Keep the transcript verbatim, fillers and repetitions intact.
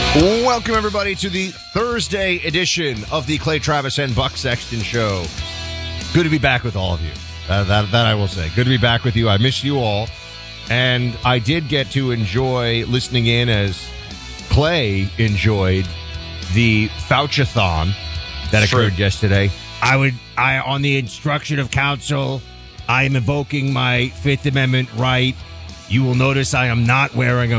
Welcome, everybody, to the Thursday edition of the Clay Travis and Buck Sexton Show. Good to be back with all of you. Uh, that, that I will say. Good to be back with you. I miss you all. And I did get to enjoy listening in as Clay enjoyed the Fauchathon that True. occurred yesterday. I would, I on the instruction of counsel, I am invoking my Fifth Amendment right. You will notice I am not wearing a